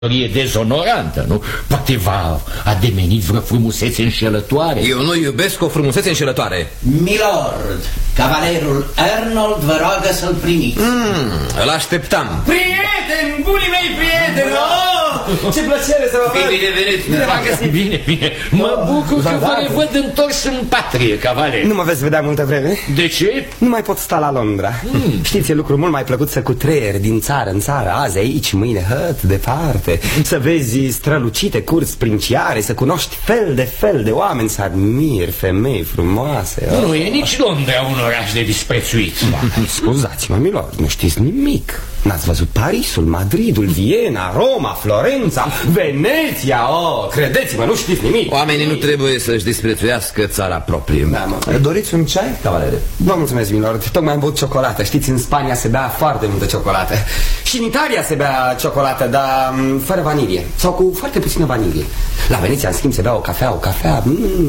E dezonorantă, nu? Poate va ademenit vreo frumusețe înșelătoare. Eu nu iubesc o frumusețe înșelătoare. Milord, cavalerul Arnold vă roagă să-l primiți. Îl așteptam. Prieteni, bunii mei prieteni! Oh, ce plăcere să vă văd! Bine venit! Bine v-am găsit! Bine, bine. Mă bucur că vă revăd întors în patrie, cavaler. Nu mă veți vedea multă vreme? De ce? Nu mai pot sta la Londra. Știți, e lucru mult mai plăcut să cutreieri din țară în țară. Azi aici, mâine hăt, departe. Să vezi strălucite curți princiare, să cunoști fel de oameni, să admiri femei frumoase. Nu e nici Londra un oraș de disprețuit. Scuzați-mă, milord, nu știți nimic. N-ați văzut Parisul, Madridul, Viena, Roma, Florența, Veneția. Credeți-mă, nu știți nimic. Oamenii nu trebuie să-și disprețuiască țara proprie. Doriți un ceai, cavalere? Vă mulțumesc, milord. Tocmai am băut ciocolată. Știți, în Spania se bea foarte multă ciocolată. Și în Italia se bea ciocolată, dar fără vanilie. Sau cu foarte puțină vanilie. La Veneția, în schimb, se bea o cafea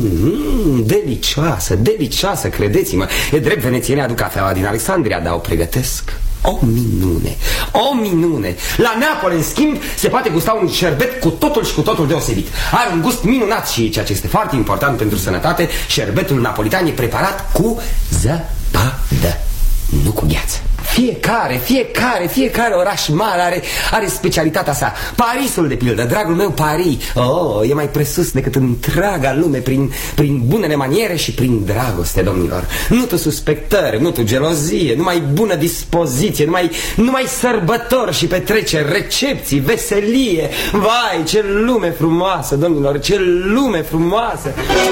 delicioasă, credeți-mă. E drept, venețienii aduc cafeaua din Alexandria, dar o pregătesc o minune. La Neapoli, în schimb, se poate gusta un șerbet cu totul deosebit. Are un gust minunat și, ceea ce este foarte important pentru sănătate, șerbetul napolitan e preparat cu zăpadă, nu cu gheață. Fiecare oraș mare are specialitatea sa. Parisul, de pildă, dragul meu Paris, e mai presus decât întreaga lume prin bunele maniere și prin dragoste, domnilor. Nu tu suspectări, nu tu gelozie, numai bună dispoziție, numai sărbători și petreceri, recepții, veselie. Vai, ce lume frumoasă, domnilor, ce lume frumoasă.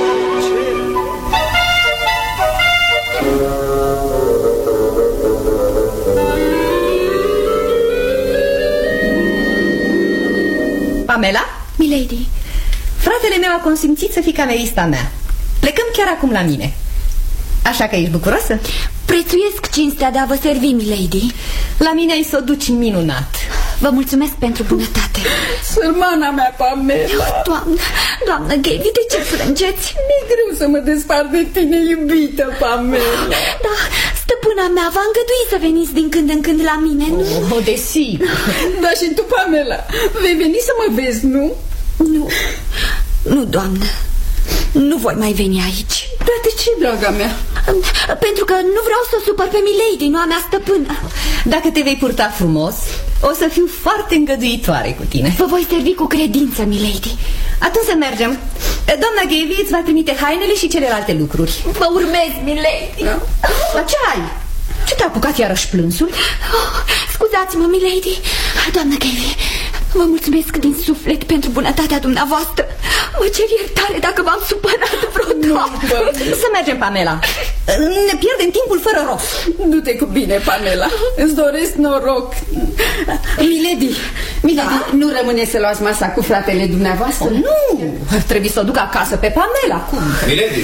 Pamela? Milady. Fratele meu a consimțit să fii camerista mea. Plecăm chiar acum la mine. Așa că ești bucuroasă? Prețuiesc cinstea de a vă servi, milady. La mine ai să o duci minunat. Vă mulțumesc pentru bunătate. Sărmana mea, Pamela. Doamnă Gaby, de ce frângeți? Mi-e greu să mă despart de tine, iubită Pamela. Da, stăpâna mea v-a îngăduit să veniți din când în când la mine, nu? Desigur. Dar și tu, Pamela, vei veni să mă vezi, nu? Nu, doamnă. Nu voi mai veni aici. Dar de ce, draga mea? Pentru că nu vreau să supăr pe milady, noua mea stăpână. Dacă te vei purta frumos, o să fiu foarte îngăduitoare cu tine. Vă voi servi cu credință, milady. Atunci să mergem. Doamna Gaby îți va trimite hainele și celelalte lucruri. Vă urmez, milady. La ce ai? Ce te-a apucat iarăși plânsul? Scuzați-mă, milady. Doamna Gaby, vă mulțumesc din suflet pentru bunătatea dumneavoastră. Vă cer iertare dacă v-am supărat vreodată. Să mergem, Pamela. Ne pierdem timpul fără rost. Du-te cu bine, Pamela. Îți doresc noroc. Milady, nu rămâne să luați masa cu fratele dumneavoastră? Nu, ar trebui să o duc acasă pe Pamela. Cum? Milady!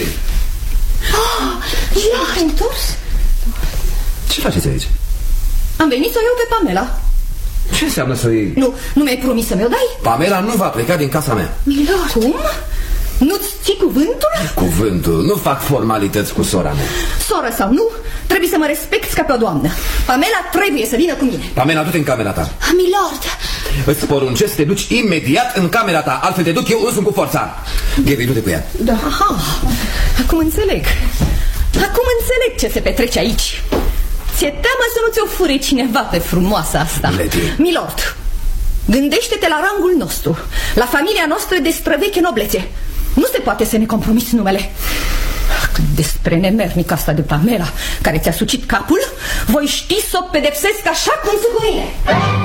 Iar întors? Ce faceți aici? Am venit să o iau pe Pamela. Ce înseamnă să iei? Nu mi-ai promis să mi-o dai? Pamela nu va pleca din casa mea. Milord. Cum? Nu-ți ții cuvântul? Cuvântul? Nu fac formalități cu sora mea. Soră sau nu, trebuie să mă respecti ca pe o doamnă. Pamela trebuie să vină cu mine. Pamela, du-te în camera ta. Milord. Îți poruncesc să te duci imediat în camera ta, altfel te duc eu însumi cu forța. Gaby, du-te cu ea. Da. Aha. Acum înțeleg ce se petrece aici. Ți-e teamă să nu ți-o fure cineva pe frumoasa asta. Milord, gândește-te la rangul nostru, la familia noastră de străveche noblețe. Nu se poate să ne compromiți numele. Cât despre nemernica asta de Pamela, care ți-a sucit capul, voi ști să o pedepsesc așa cum se cuvine.